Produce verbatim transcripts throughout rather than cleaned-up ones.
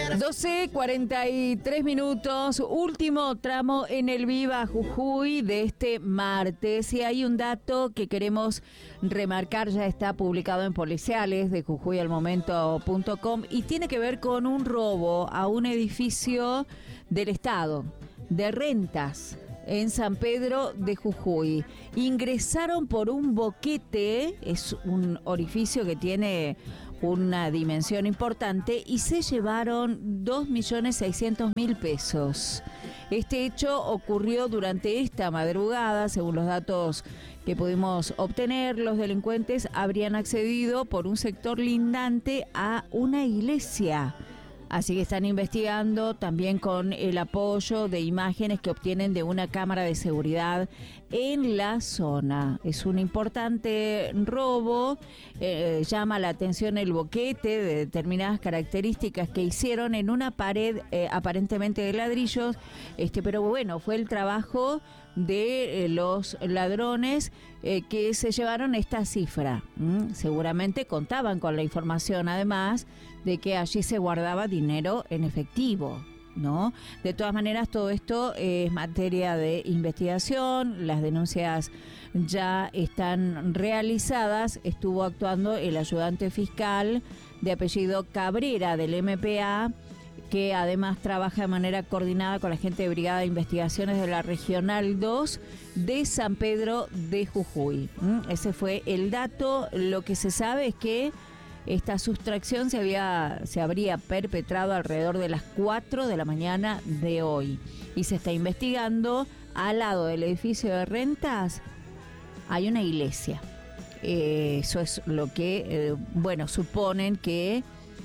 doce cuarenta y tres minutos, último tramo en el Viva Jujuy de este martes. Y hay un dato que queremos remarcar, ya está publicado en Policiales de Jujuy al momento punto com y tiene que ver con un robo a un edificio del Estado de rentas en San Pedro de Jujuy. Ingresaron por un boquete, es un orificio que tiene una dimensión importante, y se llevaron dos millones seiscientos mil pesos. Este hecho ocurrió durante esta madrugada. Según los datos que pudimos obtener, los delincuentes habrían accedido por un sector lindante a una iglesia. Así que están investigando también con el apoyo de imágenes que obtienen de una cámara de seguridad en la zona. Es un importante robo. Eh, llama la atención el boquete de determinadas características que hicieron en una pared eh, aparentemente de ladrillos. Este, pero bueno, fue el trabajo de eh, los ladrones eh, que se llevaron esta cifra. ¿Mm? Seguramente contaban con la información, además, de que allí se guardaba dinero en efectivo, ¿no? De todas maneras, todo esto es materia de investigación. Las denuncias ya están realizadas. Estuvo actuando el ayudante fiscal de apellido Cabrera del M P A, que además trabaja de manera coordinada con la gente de Brigada de Investigaciones de la Regional dos de San Pedro de Jujuy. ¿Mm? Ese fue el dato. Lo que se sabe es que esta sustracción se había se habría perpetrado alrededor de las cuatro de la mañana de hoy y se está investigando. Al lado del edificio de rentas hay una iglesia. Eh, eso es lo que, eh, bueno, suponen que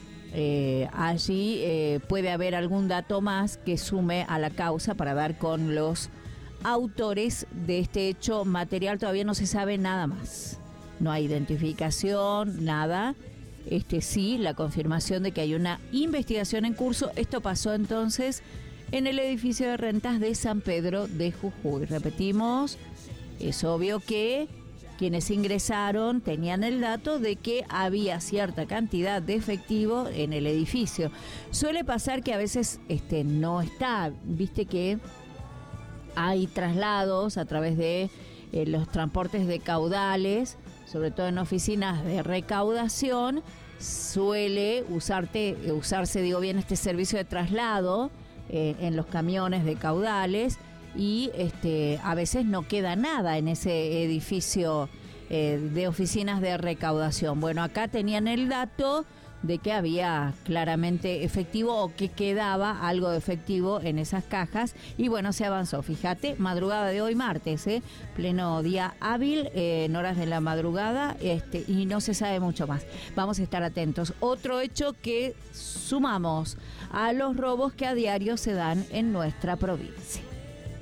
eh, allí eh, puede haber algún dato más que sume a la causa para dar con los autores de este hecho material. Todavía no se sabe nada más. No hay identificación, nada. Este sí, la confirmación de que hay una investigación en curso. Esto pasó entonces en el edificio de rentas de San Pedro de Jujuy. Repetimos, es obvio que quienes ingresaron tenían el dato de que había cierta cantidad de efectivo en el edificio. Suele pasar que a veces este, no está, viste que hay traslados a través de eh, los transportes de caudales, sobre todo en oficinas de recaudación. Suele usarte, usarse, digo bien, este servicio de traslado eh, en los camiones de caudales, y este, a veces no queda nada en ese edificio eh, de oficinas de recaudación. Bueno, acá tenían el dato de que había claramente efectivo, o que quedaba algo de efectivo en esas cajas, y bueno, se avanzó. Fíjate, madrugada de hoy martes, ¿eh? Pleno día hábil, eh, en horas de la madrugada, este, y no se sabe mucho más. Vamos a estar atentos. Otro hecho que sumamos a los robos que a diario se dan en nuestra provincia.